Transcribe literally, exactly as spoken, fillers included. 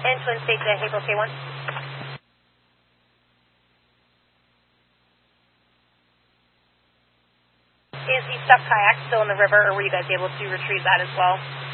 And Twin State to April K one. Is the stuck kayak still in the river, or were you guys able to retrieve that as well?